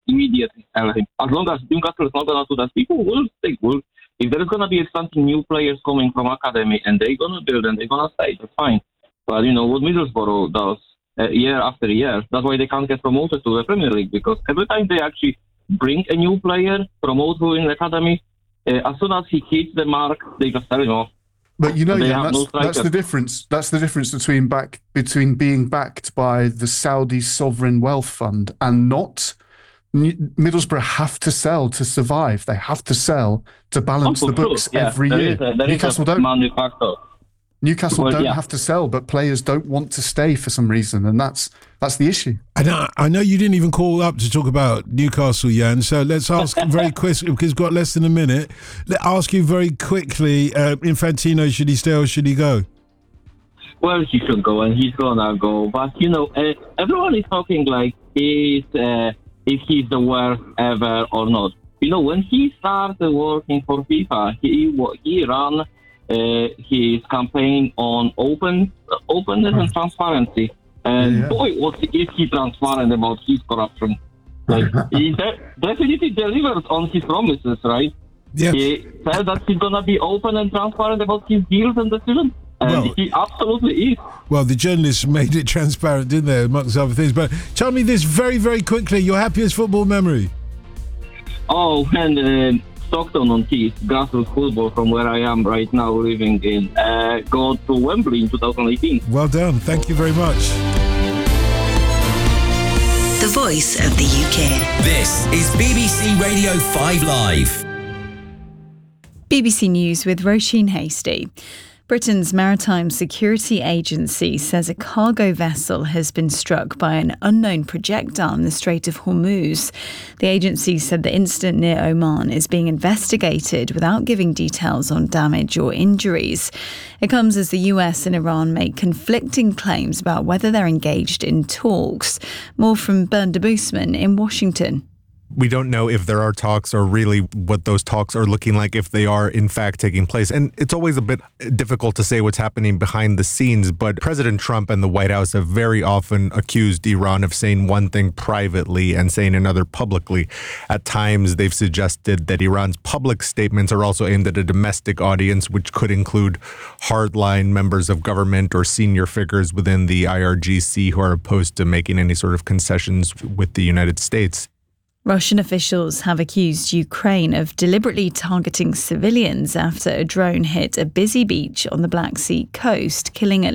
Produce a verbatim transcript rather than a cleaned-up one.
immediately sell him. As long as Newcastle is not going to do that, people will stay. Will. If there is going to be something new players coming from academy and they're going to build and they're going to stay, that's fine. But you know what Middlesbrough does uh, year after year, that's why they can't get promoted to the Premier League, because every time they actually bring a new player, promote who in the academy, uh, as soon as he hits the mark, they just sell him off. But you know, They yeah, have that's, no that's the difference. That's the difference between back between being backed by the Saudi sovereign wealth fund and not. Middlesbrough have to sell to survive. They have to sell to balance Oh, the books sure. Yeah, every there year. is a, there Newcastle is a don't. manufacturer. Newcastle Well, don't yeah. have to sell, but players don't want to stay for some reason, and that's that's the issue. I know, I know you didn't even call up to talk about Newcastle, Jan, so let's ask very quickly, because we've got less than a minute. Let's ask you very quickly, uh, Infantino, should he stay or should he go? Well, he should go, and he's gonna go. But, you know, uh, everyone is talking like he's, uh, if he's the worst ever or not. You know, when he started working for FIFA, he he ran uh, his campaign on open openness and transparency. And Yeah. boy, was is he transparent about his corruption. Like, he de- definitely delivered on his promises, right? Yeah. He said that he's gonna be open and transparent about his deals and decisions. And Well- he absolutely is. Well, the journalists made it transparent, didn't they, amongst other things. But tell me this very, very quickly, your happiest football memory? Oh, and uh, Stockton-on-Tees, grassroots football from where I am right now living in, uh, go to Wembley in two thousand eighteen. Well done. Thank you very much. The voice of the U K. This is B B C Radio five Live. B B C News with Roisin Hasty. Britain's Maritime Security Agency says a cargo vessel has been struck by an unknown projectile in the Strait of Hormuz. The agency said the incident near Oman is being investigated without giving details on damage or injuries. It comes as the U S and Iran make conflicting claims about whether they're engaged in talks. More from Bernd de Boosman in Washington. We don't know if there are talks or really what those talks are looking like, if they are in fact taking place. And it's always a bit difficult to say what's happening behind the scenes, but President Trump and the White House have very often accused Iran of saying one thing privately and saying another publicly. At times, they've suggested that Iran's public statements are also aimed at a domestic audience, which could include hardline members of government or senior figures within the I R G C who are opposed to making any sort of concessions with the United States. Russian officials have accused Ukraine of deliberately targeting civilians after a drone hit a busy beach on the Black Sea coast, killing at